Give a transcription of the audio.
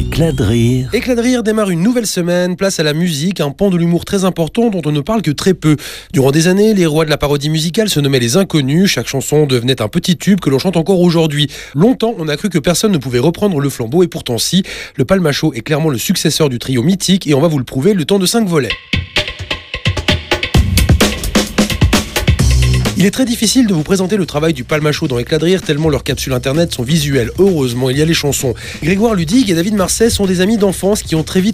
Éclat de rire. Éclat de rire démarre une nouvelle semaine, place à la musique, un pan de l'humour très important dont on ne parle que très peu. Durant des années, les rois de la parodie musicale se nommaient les inconnus, chaque chanson devenait un petit tube que l'on chante encore aujourd'hui. Longtemps, on a cru que personne ne pouvait reprendre le flambeau et pourtant si, le Palmachot est clairement le successeur du trio mythique et on va vous le prouver le temps de 5 volets. Il est très difficile de vous présenter le travail du Palmachot dans Éclat de rire tellement leurs capsules internet sont visuelles. Heureusement, il y a les chansons. Grégoire Ludig et David Marsay sont des amis d'enfance qui ont très vite